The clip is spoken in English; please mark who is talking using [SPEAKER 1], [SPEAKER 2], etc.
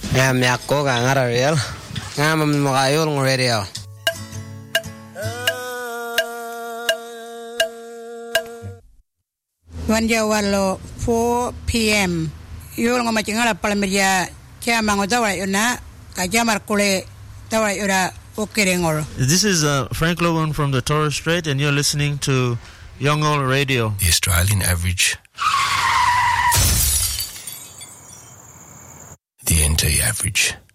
[SPEAKER 1] Miyako ka ngarariel. Ngam makayul ng radio.
[SPEAKER 2] Wanja walo 4 p.m. Yul ngoma chingala palameria chama ngotawa yuna kajamar kule tawa yura ukirengol.
[SPEAKER 3] This is Frank Logan from the Torres Strait, and you're listening to Young Old Radio.
[SPEAKER 4] The Australian average. The NT average.